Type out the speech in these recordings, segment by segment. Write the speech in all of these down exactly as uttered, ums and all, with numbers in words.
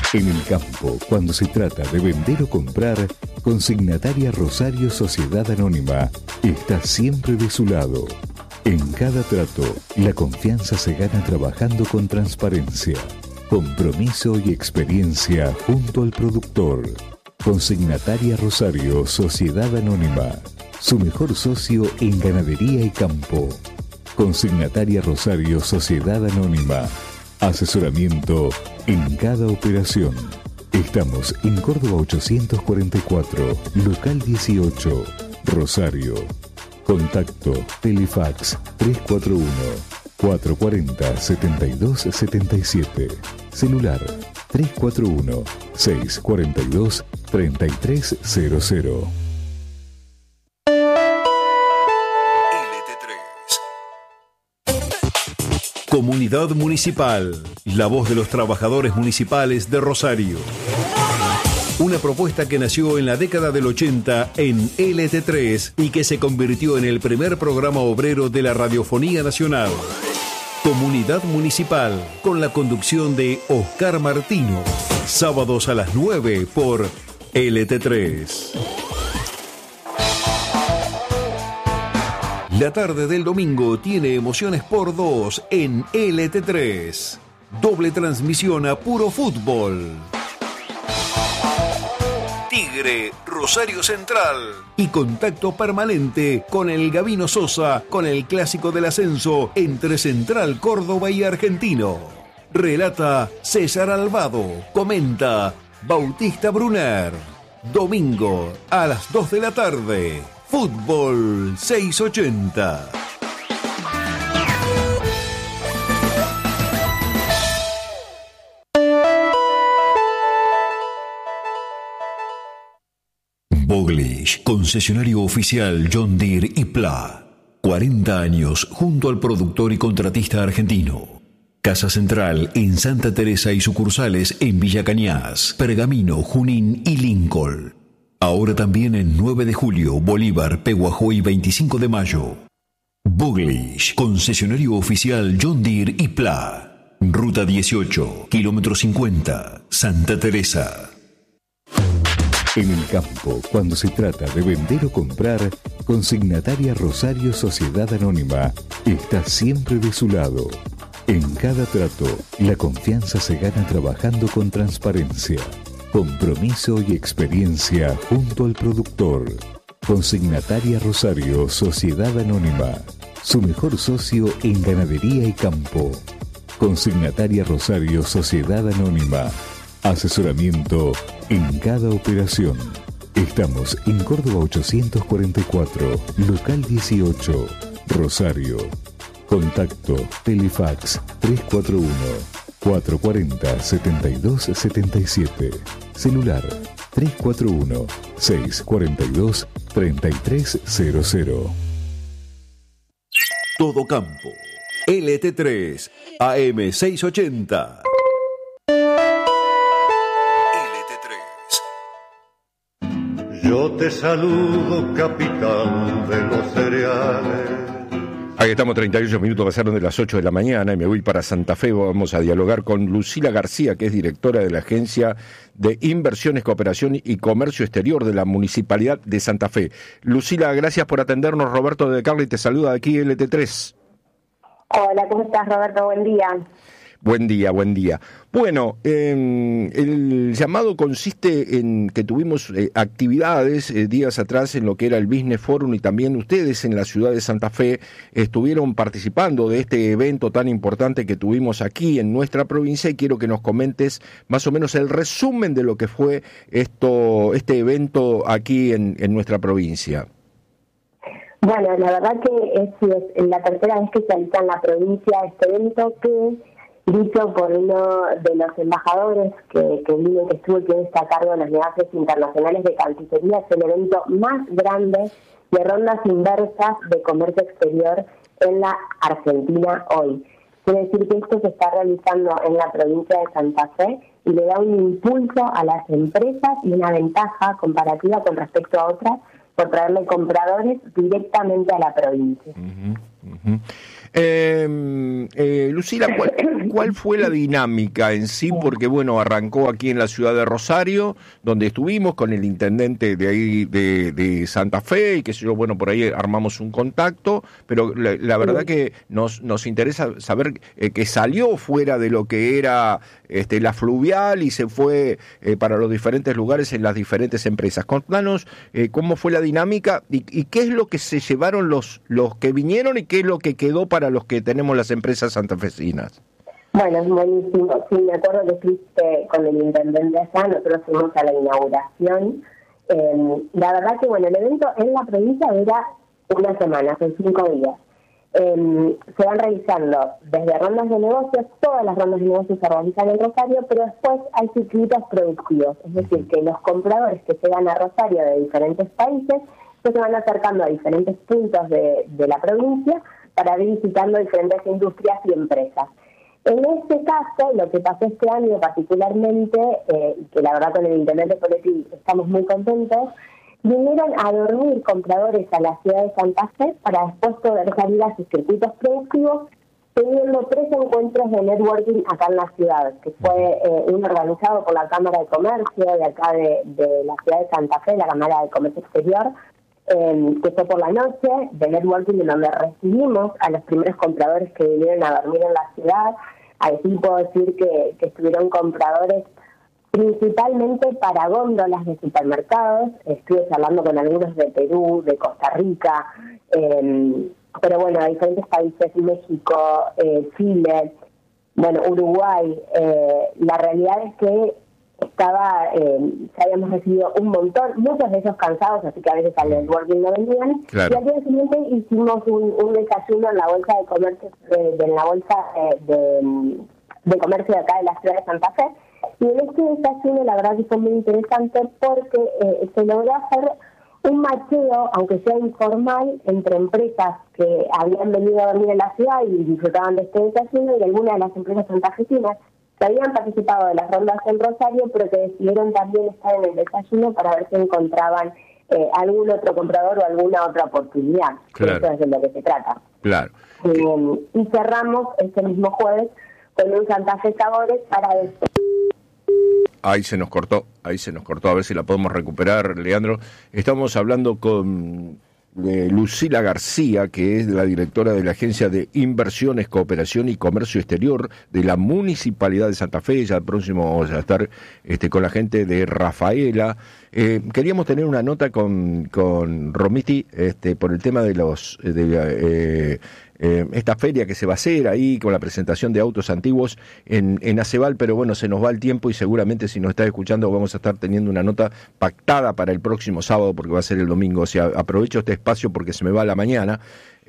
En el campo, cuando se trata de vender o comprar, Consignataria Rosario Sociedad Anónima está siempre de su lado. En cada trato, la confianza se gana trabajando con transparencia, compromiso y experiencia junto al productor. Consignataria Rosario Sociedad Anónima, su mejor socio en ganadería y campo. Consignataria Rosario Sociedad Anónima, asesoramiento en cada operación. Estamos en Córdoba ochocientos cuarenta y cuatro, local dieciocho, Rosario. Contacto Telefax tres cuatro uno, cuatro cuatro cero, siete dos siete siete. Celular tres cuatro uno, seis cuatro dos, tres tres cero cero. Comunidad Municipal, la voz de los trabajadores municipales de Rosario. Una propuesta que nació en la década del ochenta en L T tres y que se convirtió en el primer programa obrero de la Radiofonía Nacional. Comunidad Municipal, con la conducción de Oscar Martino. Sábados a las nueve por L T tres. La tarde del domingo tiene emociones por dos en L T tres. Doble transmisión a puro fútbol. Tigre, Rosario Central. Y contacto permanente con el Gabino Sosa con el clásico del ascenso entre Central Córdoba y Argentino. Relata César Albado. Comenta Bautista Brunner. Domingo a las dos de la tarde. Fútbol seiscientos ochenta. Boglish, concesionario oficial John Deere y Pla. cuarenta años junto al productor y contratista argentino. Casa Central en Santa Teresa y sucursales en Villa Cañas, Pergamino, Junín y Lincoln. Ahora también en nueve de julio, Bolívar, Peguajó y veinticinco de mayo. Boglish, concesionario oficial John Deere y Pla. Ruta dieciocho, kilómetro cincuenta, Santa Teresa. En el campo, cuando se trata de vender o comprar, Consignataria Rosario Sociedad Anónima está siempre de su lado. En cada trato, la confianza se gana trabajando con transparencia, compromiso y experiencia junto al productor. Consignataria Rosario Sociedad Anónima, su mejor socio en ganadería y campo. Consignataria Rosario Sociedad Anónima, asesoramiento en cada operación. Estamos en Córdoba ochocientos cuarenta y cuatro, local dieciocho, Rosario. Contacto Telefax tres cuatro uno, cuatro cuatro cero, siete dos siete siete. Celular tres cuatro uno, seis cuatro dos, tres tres cero cero. Todo campo. L T tres, A M seiscientos ochenta. Yo te saludo, capital de los cereales. Ahí estamos, treinta y ocho minutos pasaron de las ocho de la mañana y me voy para Santa Fe. Vamos a dialogar con Lucila García, que es directora de la Agencia de Inversiones, Cooperación y Comercio Exterior de la Municipalidad de Santa Fe. Lucila, gracias por atendernos. Roberto de Carli te saluda de aquí L T tres. Hola, ¿cómo estás, Roberto? Buen día. Buen día, buen día. Bueno, eh, el llamado consiste en que tuvimos eh, actividades eh, días atrás en lo que era el Business Forum y también ustedes en la ciudad de Santa Fe estuvieron participando de este evento tan importante que tuvimos aquí en nuestra provincia y quiero que nos comentes más o menos el resumen de lo que fue esto, este evento aquí en, en nuestra provincia. Bueno, la verdad que es, es la tercera vez que se realiza en la provincia este evento que, dicho por uno de los embajadores que, que vino, que estuvo, que está a cargo de los negocios internacionales de Cancillería, es el evento más grande de rondas inversas de comercio exterior en la Argentina hoy. Quiere decir que esto se está realizando en la provincia de Santa Fe y le da un impulso a las empresas y una ventaja comparativa con respecto a otras por traerle compradores directamente a la provincia. Uh-huh, uh-huh. Eh, eh, Lucila, ¿cuál, ¿cuál fue la dinámica en sí? Porque, bueno, arrancó aquí en la ciudad de Rosario, donde estuvimos con el intendente de ahí de, de Santa Fe, y que sé yo, bueno, por ahí armamos un contacto, pero la, la verdad que nos, nos interesa saber eh, que salió fuera de lo que era este, la fluvial y se fue eh, para los diferentes lugares en las diferentes empresas. Contanos eh, cómo fue la dinámica y, y qué es lo que se llevaron los, los que vinieron y qué es lo que quedó para los que tenemos las empresas santafesinas. Bueno, es buenísimo. Sí, me acuerdo que fuiste con el intendente allá, nosotros fuimos a la inauguración. Eh, la verdad que, bueno, el evento en la provincia era una semana, son cinco días. Eh, se van realizando desde rondas de negocios, todas las rondas de negocios se realizan en Rosario, pero después hay circuitos productivos, es decir, que los compradores que llegan a Rosario de diferentes países se van acercando a diferentes puntos de, de la provincia para ir visitando diferentes industrias y empresas. En este caso, lo que pasó este año particularmente, eh, que la verdad con el intendente Poletti estamos muy contentos, vinieron a dormir compradores a la ciudad de Santa Fe para después poder salir a sus circuitos productivos, teniendo tres encuentros de networking acá en la ciudad, que fue eh, uno organizado por la Cámara de Comercio de acá de, de la ciudad de Santa Fe, la Cámara de Comercio Exterior, eh, que fue por la noche, de networking, en donde recibimos a los primeros compradores que vinieron a dormir en la ciudad. Así puedo decir que, que estuvieron compradores principalmente para góndolas de supermercados. Estuve charlando con algunos de Perú, de Costa Rica, eh, pero bueno, de diferentes países, México, eh, Chile, bueno, Uruguay. Eh, la realidad es que estaba, eh, ya habíamos recibido un montón, muchos de ellos cansados, así que a veces al networking no venían. Claro. Y al día siguiente hicimos un, un desayuno en la bolsa de comercio, de, de en la bolsa de, de, de comercio de acá de la ciudad de Santa Fe. Y en este desayuno la verdad que fue muy interesante porque eh, se logró hacer un macheo, aunque sea informal, entre empresas que habían venido a dormir en la ciudad y disfrutaban de este desayuno, y algunas de las empresas santafesinas que habían participado de las rondas en Rosario, pero que decidieron también estar en el desayuno para ver si encontraban eh, algún otro comprador o alguna otra oportunidad. Claro. Eso es de lo que se trata. Claro. Eh, y cerramos este mismo jueves con un Santa Fe Sabores para después. Ahí se nos cortó, ahí se nos cortó, a ver si la podemos recuperar, Leandro. Estamos hablando con eh, Lucila García, que es la directora de la Agencia de Inversiones, Cooperación y Comercio Exterior de la Municipalidad de Santa Fe. Ya próximo vamos a estar este, con la gente de Rafaela. Eh, queríamos tener una nota con, con Romiti este, por el tema de los... De, eh, Eh, esta feria que se va a hacer ahí con la presentación de autos antiguos en, en Aceval, pero bueno, se nos va el tiempo y seguramente si nos está escuchando vamos a estar teniendo una nota pactada para el próximo sábado, porque va a ser el domingo. O sea, aprovecho este espacio porque se me va a la mañana,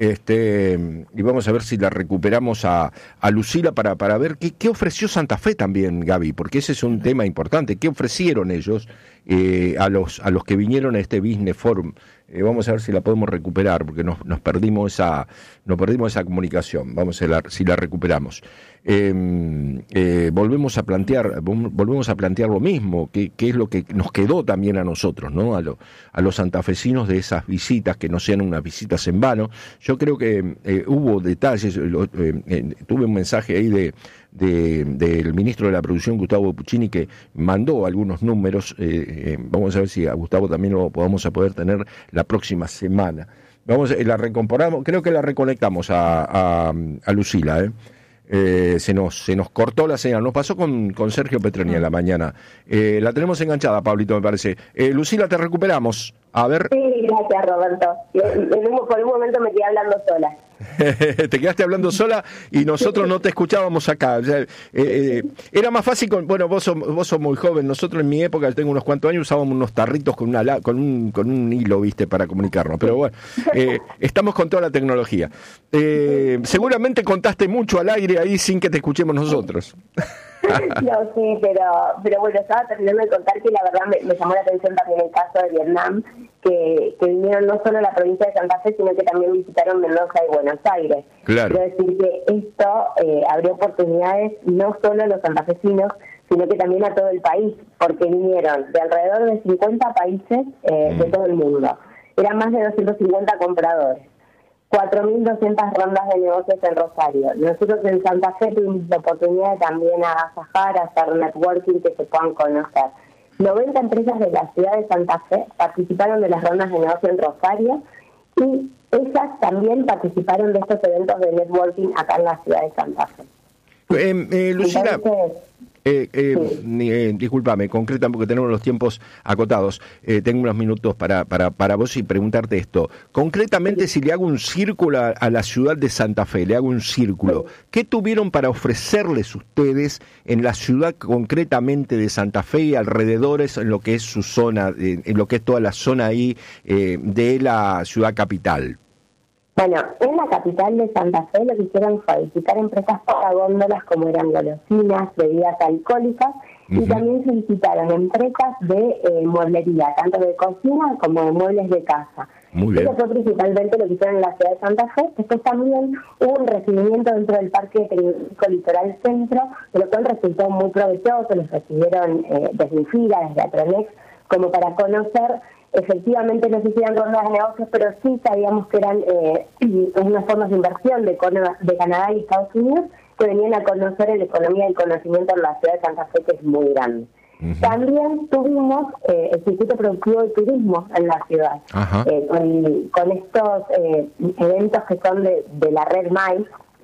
este y vamos a ver si la recuperamos a, a Lucila para, para ver qué, qué ofreció Santa Fe también, Gaby, porque ese es un tema importante. ¿Qué ofrecieron ellos eh, a los a los que vinieron a este Business Forum? Eh, vamos a ver si la podemos recuperar, porque nos, nos perdimos esa nos perdimos esa comunicación. Vamos a ver si la recuperamos. Eh, eh, volvemos a plantear volvemos a plantear lo mismo, que, que es lo que nos quedó también a nosotros, ¿no? A, lo, a los santafesinos de esas visitas, que no sean unas visitas en vano. Yo creo que eh, hubo detalles. Lo, eh, eh, tuve un mensaje ahí de De, del ministro de la Producción, Gustavo Puccini, que mandó algunos números. Eh, eh, vamos a ver si a Gustavo también lo podamos a poder tener la próxima semana. Vamos, eh, la recomporamos, creo que la reconectamos a, a, a Lucila, ¿eh? Eh, se nos se nos cortó la señal. Nos pasó con, con Sergio Petroni en la mañana. Eh, la tenemos enganchada, Pablito, me parece. Eh, Lucila, te recuperamos. A ver. Sí, gracias, Roberto. En un, por un momento me quedé hablando sola. Te quedaste hablando sola y nosotros no te escuchábamos acá. O sea, eh, eh, era más fácil con, bueno, vos sos, vos sos muy joven. Nosotros en mi época, tengo unos cuantos años, usábamos unos tarritos con una con un con un hilo, viste, para comunicarnos. Pero bueno, eh, estamos con toda la tecnología. Eh, seguramente contaste mucho al aire ahí sin que te escuchemos nosotros. No, sí, pero pero bueno, estaba terminando de contar que la verdad me, me llamó la atención también el caso de Vietnam, que, que vinieron no solo a la provincia de Santa Fe, sino que también visitaron Mendoza y Buenos Aires. Claro. Quiero decir que esto eh, abrió oportunidades no solo a los santafesinos, sino que también a todo el país, porque vinieron de alrededor de cincuenta países eh, mm. de todo el mundo. Eran más de doscientos cincuenta compradores. cuatro mil doscientas rondas de negocios en Rosario. Nosotros en Santa Fe tuvimos la oportunidad de también agasajar, hacer networking, que se puedan conocer. noventa empresas de la ciudad de Santa Fe participaron de las rondas de negocio en Rosario y ellas también participaron de estos eventos de networking acá en la ciudad de Santa Fe. Eh, eh, Lucila, Entonces, eh, eh, sí. eh, discúlpame, concreta porque tenemos los tiempos acotados. Eh, tengo unos minutos para, para, para vos y preguntarte esto. Concretamente, si le hago un círculo a, a la ciudad de Santa Fe, le hago un círculo, ¿qué tuvieron para ofrecerles ustedes en la ciudad concretamente de Santa Fe y alrededores en lo que es su zona, eh, en lo que es toda la zona ahí eh, de la ciudad capital? Bueno, en la capital de Santa Fe lo que hicieron fue visitar empresas para góndolas como eran golosinas, bebidas alcohólicas, uh-huh. y también se visitaron empresas de eh, mueblería, tanto de cocina como de muebles de casa. Muy bien. Eso fue principalmente lo que hicieron en la ciudad de Santa Fe. Después también hubo un recibimiento dentro del Parque Tecnológico Litoral Centro, de lo cual resultó muy provechoso. Los recibieron eh, desde INFIRA, desde Atronex, como para conocer. Efectivamente no se hicieron rondas de negocios, pero sí sabíamos que eran eh, unas formas de inversión de, de Canadá y Estados Unidos que venían a conocer la economía del conocimiento en la ciudad de Santa Fe, que es muy grande. Uh-huh. También tuvimos eh, el circuito productivo de turismo en la ciudad, uh-huh. eh, con, con estos eh, eventos que son de, de la red MAI,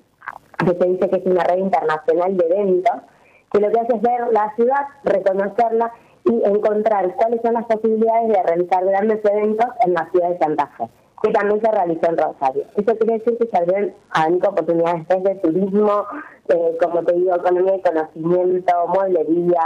que se dice que es una red internacional de eventos, que lo que hace es ver la ciudad, reconocerla y encontrar cuáles son las posibilidades de realizar grandes eventos en la ciudad de Santa Fe, que también se realizó en Rosario. Eso quiere decir que se abrieron abanico oportunidades desde turismo, eh, como te digo, economía y conocimiento, mueblería,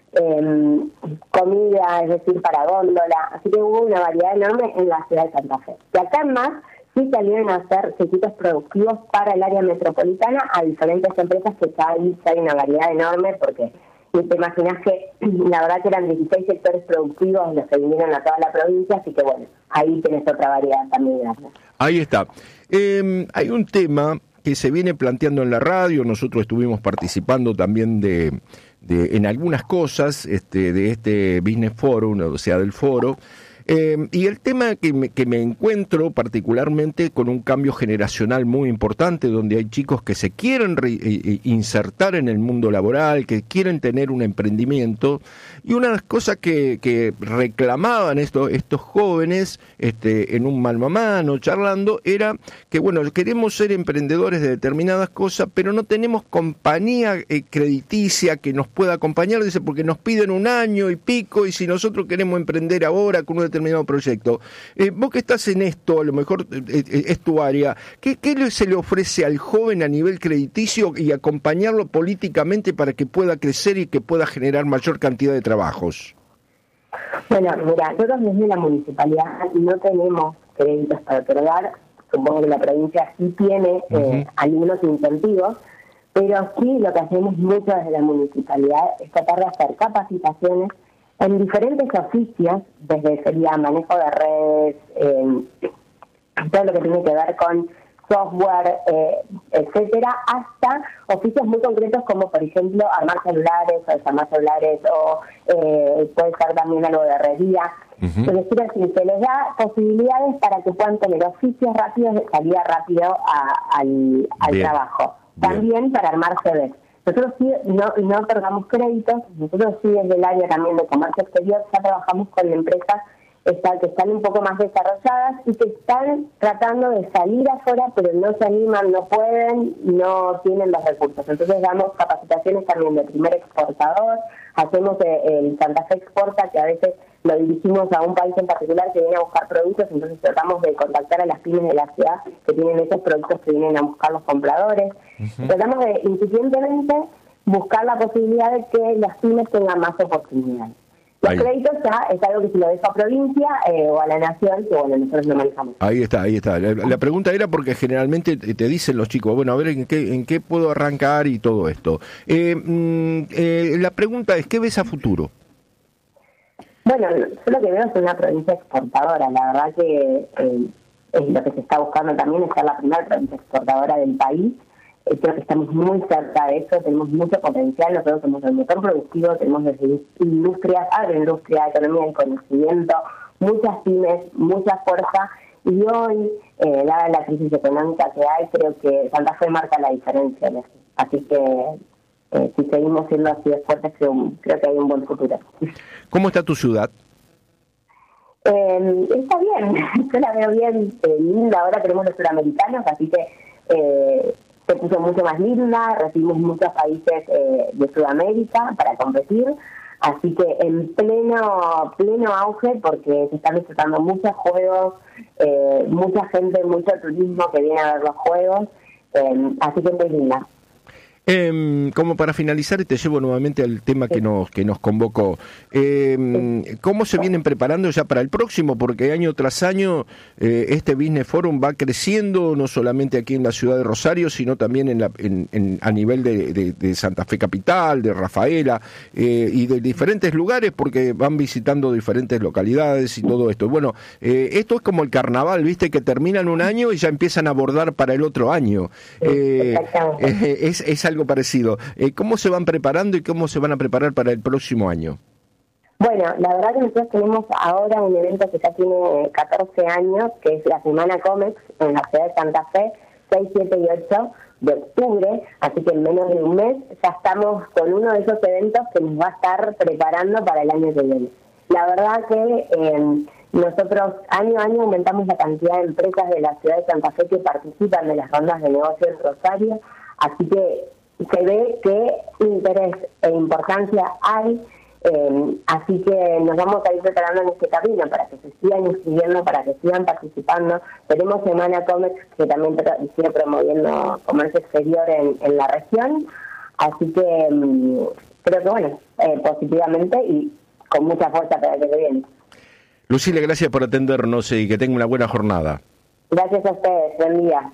eh, comida, es decir, para góndola. Así que hubo una variedad enorme en la ciudad de Santa Fe. Y acá en más, sí salieron a hacer circuitos productivos para el área metropolitana a diferentes empresas, que ya ahí hay una variedad enorme, porque y te imaginas que la verdad que eran dieciséis sectores productivos los que vinieron a toda la provincia, así que bueno, ahí tenés otra variedad también grande. Ahí está. Eh, hay un tema que se viene planteando en la radio, nosotros estuvimos participando también de, de en algunas cosas este, de este Business Forum, o sea, del foro, Eh, y el tema que me, que me encuentro particularmente con un cambio generacional muy importante, donde hay chicos que se quieren re, eh, insertar en el mundo laboral, que quieren tener un emprendimiento, y una de las cosas que, que reclamaban estos, estos jóvenes este, en un mano a mano, charlando, era que, bueno, queremos ser emprendedores de determinadas cosas, pero no tenemos compañía eh, crediticia que nos pueda acompañar, dice, porque nos piden un año y pico, y si nosotros queremos emprender ahora con un determinado proyecto. Eh, vos que estás en esto, a lo mejor eh, eh, es tu área, ¿qué, ¿qué se le ofrece al joven a nivel crediticio y acompañarlo políticamente para que pueda crecer y que pueda generar mayor cantidad de trabajos? Bueno, mira, nosotros desde la municipalidad no tenemos créditos para otorgar, supongo que la provincia sí tiene eh, uh-huh. algunos incentivos, pero sí lo que hacemos mucho desde la municipalidad es tratar de hacer capacitaciones en diferentes oficios, desde sería manejo de redes, eh, todo lo que tiene que ver con software, eh, etcétera, hasta oficios muy concretos como, por ejemplo, armar celulares o desarmar celulares, o eh, puede ser también algo de herrería. Uh-huh. Es decir, así, se les da posibilidades para que puedan tener oficios rápidos de salida rápido a, al, al trabajo. Bien. También para armar C Vs. Nosotros sí no, no otorgamos créditos, nosotros sí desde el área también de comercio exterior ya trabajamos con empresas está, que están un poco más desarrolladas y que están tratando de salir afuera, pero no se animan, no pueden, no tienen los recursos. Entonces damos capacitaciones también de primer exportador, hacemos el Santa Fe Exporta, que a veces lo dirigimos a un país en particular que viene a buscar productos, entonces tratamos de contactar a las pymes de la ciudad que tienen esos productos que vienen a buscar los compradores. Uh-huh. Tratamos de incipientemente buscar la posibilidad de que las pymes tengan más oportunidades. Los ahí. Créditos ya es algo que se lo deja a provincia eh, o a la nación, que bueno, nosotros lo manejamos. Ahí está, ahí está. La, la pregunta era porque generalmente te dicen los chicos, bueno, a ver en qué en qué puedo arrancar y todo esto. Eh, mm, eh, la pregunta es, ¿qué ves a futuro? Bueno, yo lo que veo es una provincia exportadora. La verdad que eh, es lo que se está buscando también, es ser la primera provincia exportadora del país. Eh, creo que estamos muy cerca de eso, tenemos mucho potencial. Nosotros somos el motor productivo, tenemos desde industrias, agroindustria, economía del conocimiento, muchas pymes, mucha fuerza, y hoy, eh, dada la crisis económica que hay, creo que Santa Fe marca la diferencia. ¿No? Así que eh, si seguimos siendo así de fuertes, creo, creo que hay un buen futuro. ¿Cómo está tu ciudad? Eh, está bien, yo la veo bien, eh, linda. Ahora tenemos los suramericanos, así que eh, se puso mucho más linda. Recibimos muchos países eh, de Sudamérica para competir, así que en pleno pleno auge, porque se están disfrutando muchos juegos, eh, mucha gente, mucho turismo que viene a ver los juegos, eh, así que muy linda. Eh, como para finalizar, y te llevo nuevamente al tema que nos que nos convocó, eh, ¿cómo se vienen preparando ya para el próximo? Porque año tras año eh, este Business Forum va creciendo, no solamente aquí en la ciudad de Rosario, sino también en la, en, en, a nivel de, de, de Santa Fe Capital, de Rafaela, eh, y de diferentes lugares, porque van visitando diferentes localidades y todo esto. Bueno, eh, esto es como el carnaval, ¿viste? Que terminan un año y ya empiezan a abordar para el otro año. Eh, eh, es, es algo parecido. Eh, ¿Cómo se van preparando y cómo se van a preparar para el próximo año? Bueno, la verdad que nosotros tenemos ahora un evento que ya tiene catorce años, que es la Semana Comex en la ciudad de Santa Fe, seis, siete y ocho de octubre, así que en menos de un mes ya estamos con uno de esos eventos que nos va a estar preparando para el año que viene. La verdad que eh, nosotros año a año aumentamos la cantidad de empresas de la ciudad de Santa Fe que participan de las rondas de negocio en Rosario, así que se ve qué interés e importancia hay, eh, así que nos vamos a ir preparando en este camino para que se sigan inscribiendo, para que sigan participando. Tenemos Semana Comex que también sigue promoviendo comercio exterior en, en la región, así que um, creo que bueno, eh, positivamente y con mucha fuerza para que se viene. Lucila, gracias por atendernos y que tenga una buena jornada. Gracias a ustedes, buen día.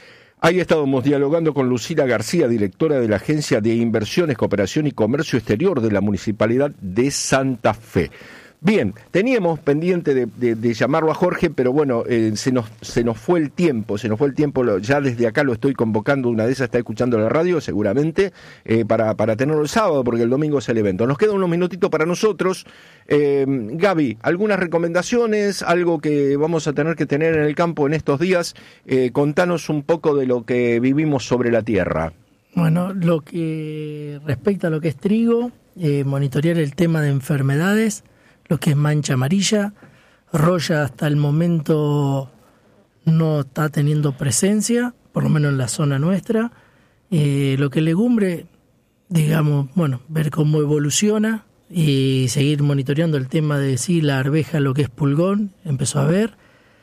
Ahí estábamos dialogando con Lucila García, directora de la Agencia de Inversiones, Cooperación y Comercio Exterior de la Municipalidad de Santa Fe. Bien, teníamos pendiente de, de, de llamarlo a Jorge, pero bueno, eh, se nos se nos fue el tiempo, se nos fue el tiempo, lo, ya desde acá lo estoy convocando, una de esas está escuchando la radio seguramente, eh, para, para tenerlo el sábado, porque el domingo es el evento. Nos quedan unos minutitos para nosotros. Eh, Gaby, ¿algunas recomendaciones, algo que vamos a tener que tener en el campo en estos días? Eh, contanos un poco de lo que vivimos sobre la tierra. Bueno, lo que respecta a lo que es trigo, eh, monitorear el tema de enfermedades, lo que es mancha amarilla. Roya hasta el momento no está teniendo presencia, por lo menos en la zona nuestra. Eh, lo que es legumbre, digamos, bueno, ver cómo evoluciona y seguir monitoreando el tema de sí, la arveja, lo que es pulgón, empezó a ver.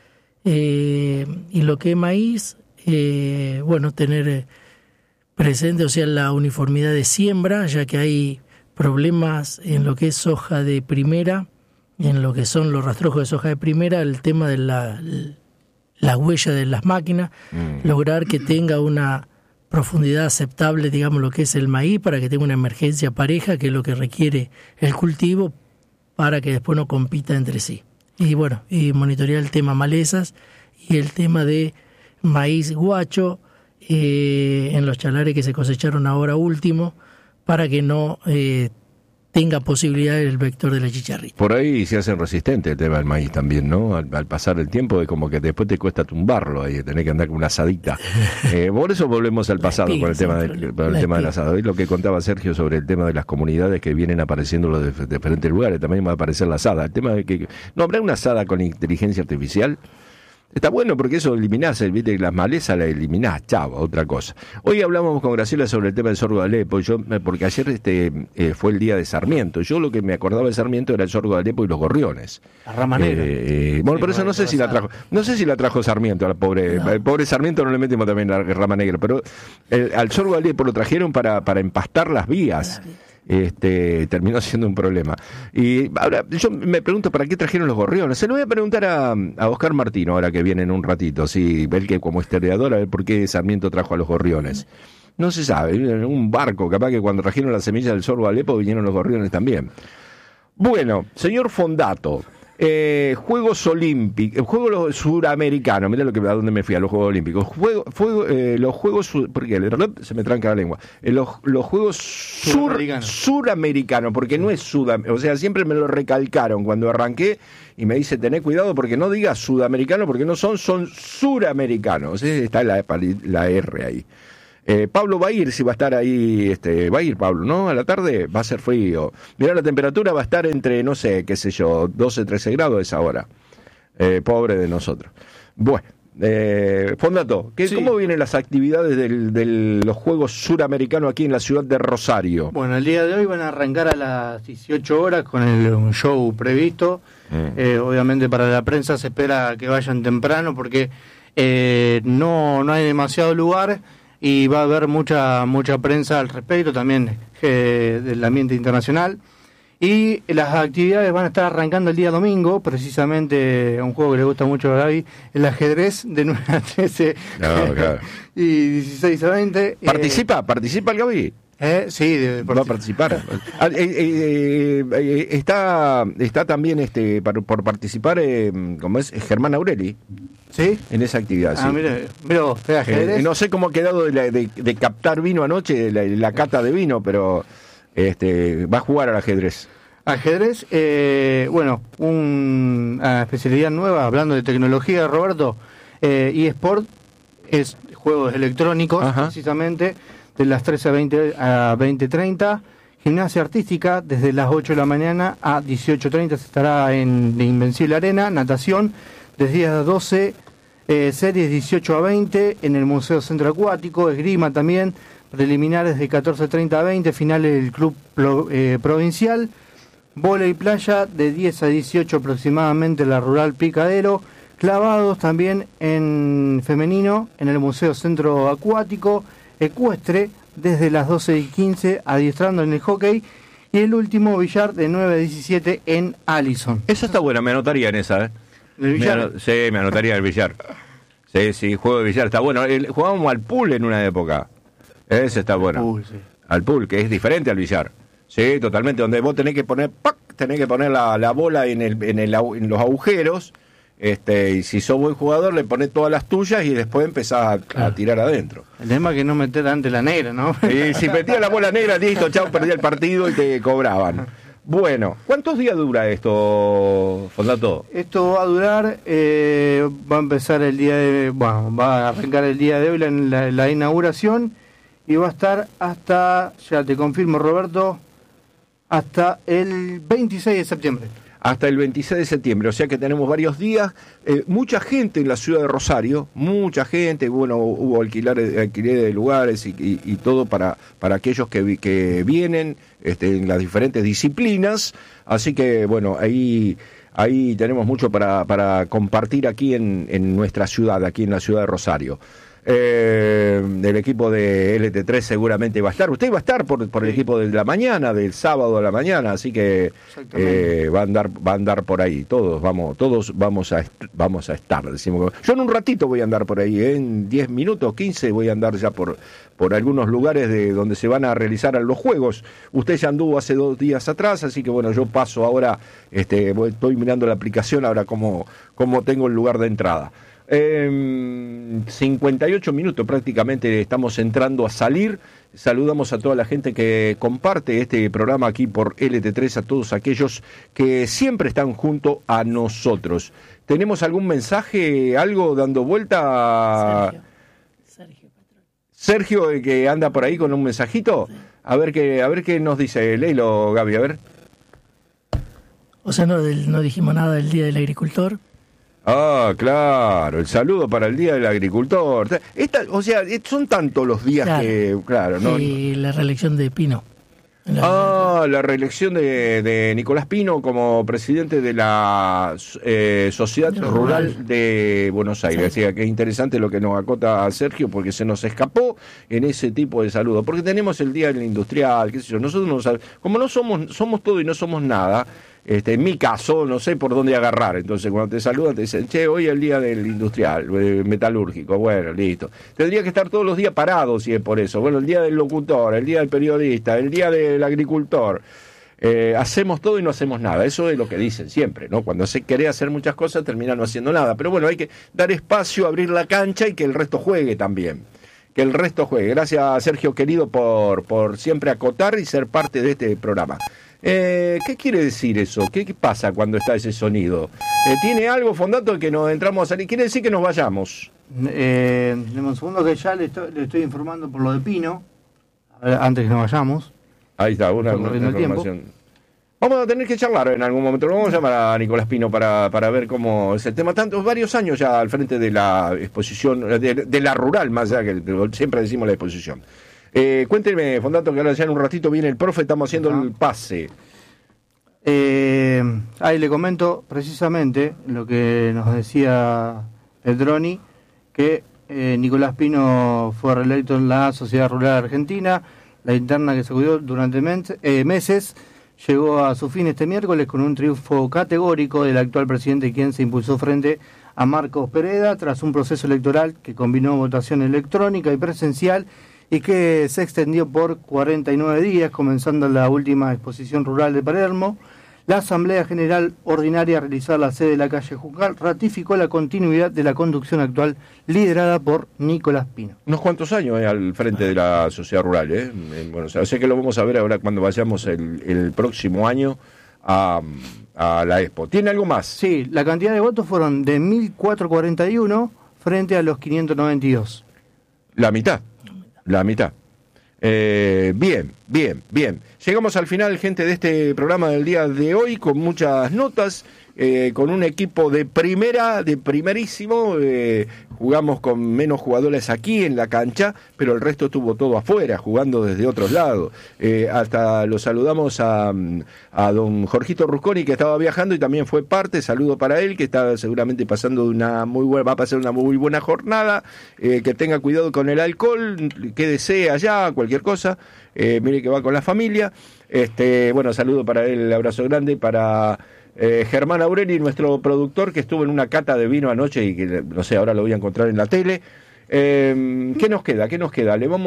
Eh, y lo que es maíz, eh, bueno, tener presente, o sea, la uniformidad de siembra, ya que hay problemas en lo que es soja de primera, en lo que son los rastrojos de soja de primera, el tema de la, la huella de las máquinas, mm. lograr que tenga una profundidad aceptable, digamos, lo que es el maíz, para que tenga una emergencia pareja, que es lo que requiere el cultivo, para que después no compita entre sí. Y bueno, y monitorear el tema malezas y el tema de maíz guacho eh, en los chalares que se cosecharon ahora último, para que no eh, tenga posibilidad el vector de la chicharrita. Por ahí se hacen resistentes el tema del maíz también, ¿no? Al, al pasar el tiempo es como que después te cuesta tumbarlo, ahí tenés que andar con una asadita. Eh, por eso volvemos al pasado con el tema del, con el tema del asado. Y lo que contaba Sergio sobre el tema de las comunidades que vienen apareciendo en los diferentes lugares, también va a aparecer la asada. El tema de que no habrá una asada con inteligencia artificial. Está bueno porque eso eliminás, viste, las malezas las eliminás, chavo, otra cosa. Hoy hablamos con Graciela sobre el tema del sorgo de Alepo, yo, porque ayer este eh, fue el día de Sarmiento. Yo lo que me acordaba de Sarmiento era el sorgo de Alepo y los gorriones. La rama negra. Eh, eh, bueno, sí, por eso no sé si la trajo, no sé si la trajo Sarmiento, a la pobre, no. El pobre Sarmiento no le metimos también la rama negra, pero el, al sorgo de Alepo lo trajeron para, para empastar las vías. Este, terminó siendo un problema. Y ahora yo me pregunto para qué trajeron los gorriones. Se lo voy a preguntar a, a Oscar Martino ahora que viene en un ratito, sí, él que como historiador, a ver por qué Sarmiento trajo a los gorriones. No se sabe, en un barco, capaz que cuando trajeron la semilla del sorgo a Alepo vinieron los gorriones también. Bueno, señor Fondato, Eh, Juegos Olímpicos, Juegos Suramericanos, mira lo que a dónde me fui, a los Juegos Olímpicos. Juego, fuego, eh, los Juegos, porque se me tranca la lengua. Eh, los, los Juegos sur, Suramericanos, porque no es Sudamericano, o sea, siempre me lo recalcaron cuando arranqué y me dice, tené cuidado porque no digas Sudamericano, porque no son, son Suramericanos. ¿Eh? Está la, la R ahí. Eh, Pablo va a ir, si va a estar ahí, este, va a ir Pablo, ¿no? A la tarde va a ser frío. Mirá, la temperatura va a estar entre, no sé, qué sé yo, doce, trece grados a esa hora. Eh, pobre de nosotros. Bueno, eh, Fondato, ¿qué, sí. ¿cómo vienen las actividades de del, los Juegos Suramericanos aquí en la ciudad de Rosario? Bueno, el día de hoy van a arrancar a las dieciocho horas con el, un show previsto. Mm. Eh, obviamente para la prensa se espera que vayan temprano porque eh, no, no hay demasiado lugar. Y va a haber mucha mucha prensa al respecto, también eh, del ambiente internacional. Y las actividades van a estar arrancando el día domingo, precisamente un juego que le gusta mucho a Gaby, el ajedrez de nueve a trece no, claro. y dieciséis a veinte. ¿Participa? Eh, ¿Participa el Gaby? Eh, sí, de va a participar. ah, eh, eh, eh, está está también este por, por participar, eh, como es Germán Aureli. ¿Sí? En esa actividad, ah, sí. Mire, mire vos, eh, no sé cómo ha quedado de, la, de, de captar vino anoche, de la, la cata de vino, pero este va a jugar al ajedrez. Ajedrez, eh, bueno, una especialidad nueva, hablando de tecnología, Roberto, eh, eSport es juegos electrónicos, Ajá. precisamente, de las trece a veinte a veinte treinta. Gimnasia artística, desde las ocho de la mañana a dieciocho treinta se estará en Invencible Arena. Natación, desde las doce, eh, series dieciocho a veinte en el Museo Centro Acuático. Esgrima también, preliminares de catorce treinta a veinte, finales del Club Pro, eh, Provincial. Vóley playa de diez a dieciocho aproximadamente en la Rural Picadero. Clavados también en femenino en el Museo Centro Acuático. Ecuestre desde las doce y quince adiestrando en el hockey. Y el último, billar de nueve a diecisiete en Allison. Esa está buena, me anotaría en esa, ¿eh? ¿El billar? Me ano- sí, me anotaría el billar. Sí, sí, juego de billar está bueno. El, jugábamos al pool en una época. Ese está bueno. Pool, sí. Al pool, que es diferente al billar. Sí, totalmente. Donde vos tenés que poner, ¡pac! Tenés que poner la, la bola en, el, en, el, en los agujeros. Este, y si sos buen jugador, le ponés todas las tuyas y después empezás a, claro. a tirar adentro. El tema es que no metés antes la negra, ¿no? Y si metías la bola negra, listo, chao, perdía el partido y te cobraban. Bueno, ¿cuántos días dura esto, Fondato? Esto va a durar, eh, va a empezar el día de, bueno, va a arrancar el día de hoy la, la, la inauguración y va a estar hasta, ya te confirmo, Roberto, hasta el veintiséis de septiembre. Hasta el veintiséis de septiembre, o sea que tenemos varios días, eh, mucha gente en la ciudad de Rosario, mucha gente, bueno, hubo alquiler, alquiler de lugares y, y, y todo para, para aquellos que, que vienen este, en las diferentes disciplinas, así que bueno, ahí, ahí tenemos mucho para, para compartir aquí en, en nuestra ciudad, aquí en la ciudad de Rosario. Eh, el equipo de L T tres seguramente va a estar. Usted va a estar por, por el equipo de la mañana, del sábado a la mañana, así que eh, va a andar, va a andar por ahí. Todos vamos, todos vamos a vamos a estar. Decimos. Yo en un ratito voy a andar por ahí, ¿eh? En diez minutos, quince voy a andar ya por por algunos lugares de donde se van a realizar los juegos. Usted ya anduvo hace dos días atrás, así que bueno, yo paso ahora, este, voy, estoy mirando la aplicación ahora cómo cómo tengo el lugar de entrada. Eh, cincuenta y ocho minutos prácticamente estamos entrando a salir. Saludamos a toda la gente que comparte este programa aquí por L T tres, a todos aquellos que siempre están junto a nosotros. ¿Tenemos algún mensaje, algo dando vuelta? Sergio, Sergio, Sergio, eh, que anda por ahí con un mensajito. Sí. A ver qué, a ver qué nos dice. Léelo, Gaby, a ver. O sea, no, del, no dijimos nada del Día del Agricultor. Ah, claro, el saludo para el Día del Agricultor. Esta, o sea, son tantos los días claro. que, claro, ¿no? Y la reelección de Pino. La... Ah, la reelección de, de Nicolás Pino como presidente de la eh, Sociedad Rural. Rural de Buenos Aires. Sí. Así que es interesante lo que nos acota a Sergio, porque se nos escapó en ese tipo de saludo. Porque tenemos el Día del Industrial, qué sé yo. Nosotros, no, como no somos, somos todo y no somos nada. Este, en mi caso, no sé por dónde agarrar. Entonces, cuando te saludan, te dicen, che, hoy es el día del industrial, eh, metalúrgico. Bueno, listo. Tendría que estar todos los días parados si es por eso. Bueno, el día del locutor, el día del periodista, el día del agricultor. Eh, hacemos todo y no hacemos nada. Eso es lo que dicen siempre, ¿no? Cuando se quiere hacer muchas cosas, termina no haciendo nada. Pero bueno, hay que dar espacio, abrir la cancha y que el resto juegue también. Que el resto juegue. Gracias, Sergio querido, por, por siempre acotar y ser parte de este programa. Eh, ¿Qué quiere decir eso? ¿Qué, qué pasa cuando está ese sonido? Eh, ¿Tiene algo, Fondato, que nos entramos a salir? ¿Quiere decir que nos vayamos? Eh, un segundo que ya le estoy, le estoy informando por lo de Pino, antes que nos vayamos. Ahí está, una, una, una información. Vamos a tener que charlar en algún momento. Vamos a llamar a Nicolás Pino para, para ver cómo es el tema. Tantos, varios años ya al frente de la exposición, de, de la rural, más allá que siempre decimos la exposición. Eh, cuénteme, Fondato, que ahora ya en un ratito viene el profe, estamos haciendo ah. el pase. Eh, ahí le comento precisamente lo que nos decía Pedroni, que eh, Nicolás Pino fue reelecto en la Sociedad Rural Argentina. La interna que se cuidó durante mes, eh, meses llegó a su fin este miércoles con un triunfo categórico del actual presidente, quien se impulsó frente a Marcos Pereda tras un proceso electoral que combinó votación electrónica y presencial y que se extendió por cuarenta y nueve días, comenzando la última exposición rural de Palermo. La Asamblea General Ordinaria, realizada en la sede de la calle Juncal, ratificó la continuidad de la conducción actual liderada por Nicolás Pino. Unos cuantos años eh, al frente de la sociedad rural, ¿eh? Bueno, o sea, sé que lo vamos a ver ahora cuando vayamos el, el próximo año a, a la Expo. ¿Tiene algo más? Sí, la cantidad de votos fueron de mil cuatrocientos cuarenta y uno frente a los quinientos noventa y dos. La mitad, la mitad. Eh, bien, bien, bien. Llegamos al final, gente, de este programa del día de hoy, con muchas notas, eh, con un equipo de primera, de primerísimo. Eh, jugamos con menos jugadores aquí en la cancha, pero el resto estuvo todo afuera, jugando desde otros lados. Eh, hasta lo saludamos a, a don Jorgito Rusconi, que estaba viajando y también fue parte. Saludo para él, que está seguramente pasando una muy buena, va a pasar una muy buena jornada. Eh, que tenga cuidado con el alcohol, quédese allá, cualquier cosa. Eh, mire que va con la familia. Este, bueno, saludo para él, abrazo grande para eh, Germán Aureli, nuestro productor, que estuvo en una cata de vino anoche y que, no sé, ahora lo voy a encontrar en la tele. Eh, ¿Qué nos queda? ¿Qué nos queda? Le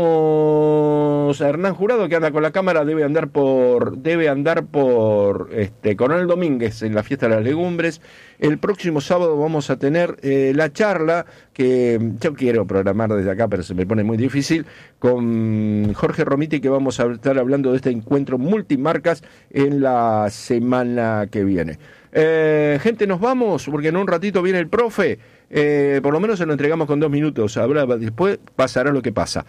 vamos a Hernán Jurado, que anda con la cámara, debe andar por debe andar por este Coronel Domínguez en la fiesta de las legumbres. El próximo sábado vamos a tener eh, la charla que yo quiero programar desde acá, pero se me pone muy difícil, con Jorge Romiti, que vamos a estar hablando de este encuentro multimarcas en la semana que viene. Eh, gente, nos vamos, porque en un ratito viene el profe. Eh, por lo menos se lo entregamos con dos minutos. Habrá, después pasará lo que pasa.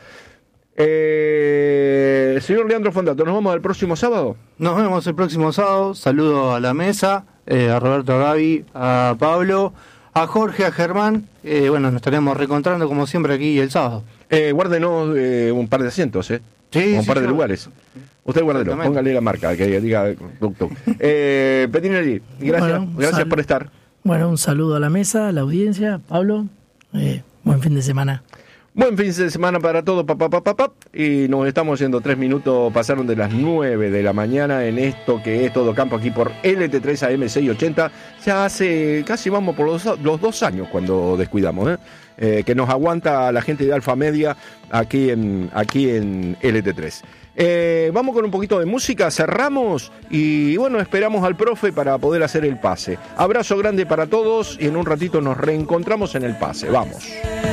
Eh, señor Leandro Fondato, ¿nos vamos el próximo sábado? Nos vemos el próximo sábado. Saludo a la mesa, eh, a Roberto, a Gaby, a Pablo, a Jorge, a Germán. Eh, bueno, nos estaremos reencontrando como siempre aquí el sábado. Eh, guárdenos eh, un par de asientos, ¿eh? Sí, un sí, par de yo... lugares. Usted guárdelo, póngale la marca, que diga doctor. Eh, Petinelli, gracias, bueno, gracias sal... por estar. Bueno, un saludo a la mesa, a la audiencia. Pablo, eh, buen fin de semana. Buen fin de semana para todos, papá, papá, papá. Y nos estamos yendo tres minutos, pasaron de las nueve de la mañana en esto que es Todo Campo aquí por L T tres A M seiscientos ochenta. Ya hace casi vamos por los, los dos años cuando descuidamos, ¿eh? Eh, que nos aguanta la gente de Alfa Media aquí en, aquí en L T tres. Eh, vamos con un poquito de música, cerramos y bueno, esperamos al profe para poder hacer el pase. Abrazo grande para todos y en un ratito nos reencontramos en el pase. Vamos.